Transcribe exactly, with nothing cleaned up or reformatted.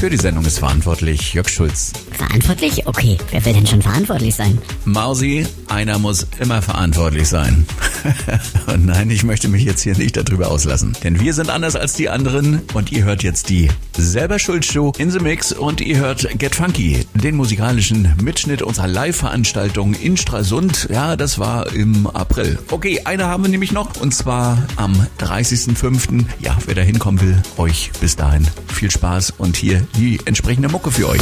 Für die Sendung ist verantwortlich Jörg Schulz. Verantwortlich? Okay, wer will denn schon verantwortlich sein? Mausi, einer muss immer verantwortlich sein. Und nein, ich möchte mich jetzt hier nicht darüber auslassen. Denn wir sind anders als die anderen und ihr hört jetzt die Selber Schuld Show in the Mix und ihr hört Get Funky, den musikalischen Mitschnitt unserer Live-Veranstaltung in Stralsund. Ja, das war im April. Okay, eine haben wir nämlich noch und zwar am dreißigsten fünften Ja, wer da hinkommen will, euch bis dahin viel Spaß und hier die entsprechende Mucke für euch.